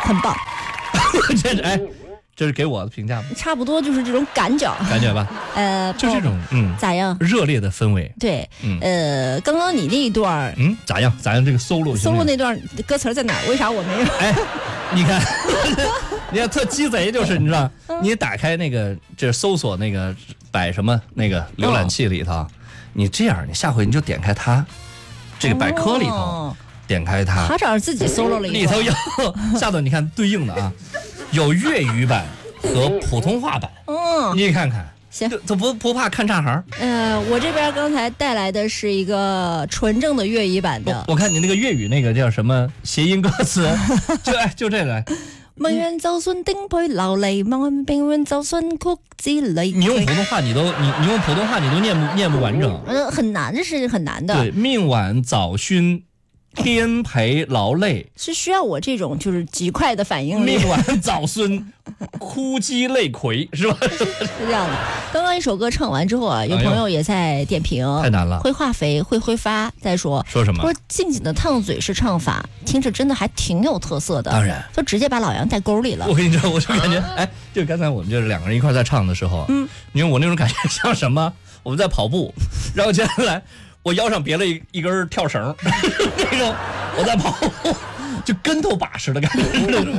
很棒。 这是给我的评价吗？ 差不多就是这种感觉吧。就这种咋样？ 热烈的氛围。 对，刚刚你那一段咋样？这个 solo 那段歌词在哪儿？为啥我没有？ 你看，你看特鸡贼，就是你知道，你打开那个这搜索那个摆什么那个浏览器里头，你这样，你下回你就点开它这个百科里头，点开它， 他这自己 solo 了一里头有下头你看对应的有粤语版和普通话版，你看看。 行， 这不怕看差行？ 我这边刚才带来的是一个纯正的粤语版的。 我看你那个粤语那个叫什么谐音歌词，就这个。 命運就算顛沛流離，命運就算曲之離。 你用普通話你用普通話你都念不完整。 很難，這是很難的。 對，命晚早熏。颠沛劳累是需要我这种就是极快的反应力。 命晚早孙，哭鸡泪魁，是吧？ 是这样的。刚刚一首歌唱完之后有朋友也在点评， 太难了。 会化肥，会挥发，在说什么？ 说静静的烫嘴式唱法，听着真的还挺有特色的。 当然， 就直接把老杨带沟里了。 我跟你说，我就感觉，就刚才我们就是两个人一块在唱的时候，因为我那种感觉像什么？我们在跑步，然后接下来。我腰上别了一根跳绳，那种我在跑，就跟头把式的感觉。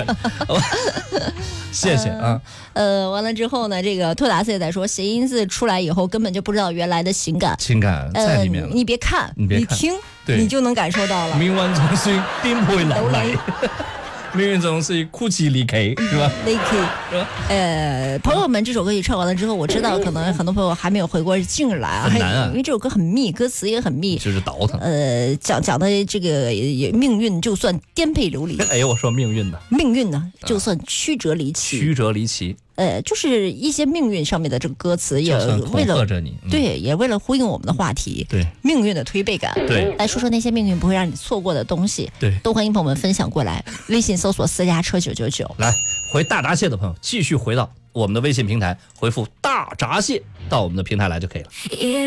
谢谢啊。 完了之后呢，这个托达斯也在说，谐音字出来以后根本就不知道原来的情感在里面了。 你别看，你听，你就能感受到了。 命運總算顛沛流離。命運總是哭泣離奇，是吧？ 離奇。朋友們，這首歌一唱完了之後，我知道可能很多朋友還沒有回過勁兒來啊， 很難啊， 因為這首歌很密，歌詞也很密， 就是倒騰。 講的這個命運就算顛沛流離， 我說命運的命運呢，就算曲折離奇，就是一些命運上面的這個歌詞，也為了對，也為了呼應我們的話題， 對命運的推背感， 對， 來說說那些命運不會讓你錯過的東西， 對， 都歡迎朋友們分享過來，微信搜索私家車999， 來回大閘蟹的朋友繼續回到我們的微信平台，回復大閘蟹到我們的平台來就可以了。